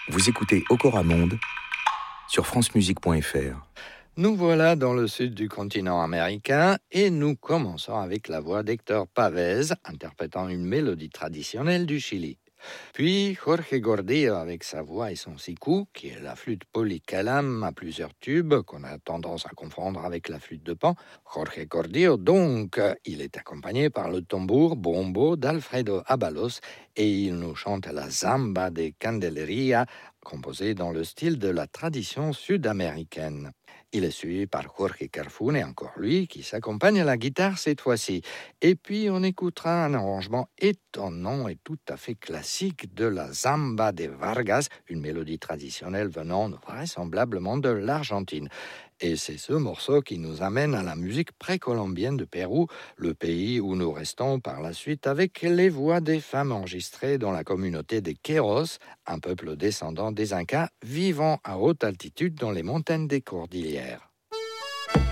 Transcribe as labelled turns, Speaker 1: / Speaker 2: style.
Speaker 1: Vous écoutez Okora Monde sur francemusique.fr.
Speaker 2: Nous voilà dans le sud du continent américain et nous commençons avec la voix d'Héctor Pavez interprétant une mélodie traditionnelle du Chili. Puis Jorge Gordillo avec sa voix et son siku, qui est la flûte polycalame à plusieurs tubes qu'on a tendance à confondre avec la flûte de Pan. Jorge Gordillo donc, il est accompagné par le tambour bombo d'Alfredo Abalos et il nous chante la Zamba de Candelaria, composée dans le style de la tradition sud-américaine. Il est suivi par Jorge Carfun et encore lui qui s'accompagne à la guitare cette fois-ci. Et puis on écoutera un arrangement étonnant et tout à fait classique de la Zamba de Vargas, une mélodie traditionnelle venant vraisemblablement de l'Argentine. Et c'est ce morceau qui nous amène à la musique précolombienne de Pérou, le pays où nous restons par la suite avec les voix des femmes enregistrées dans la communauté des Queros, un peuple descendant des Incas vivant à haute altitude dans les montagnes des Cordillères.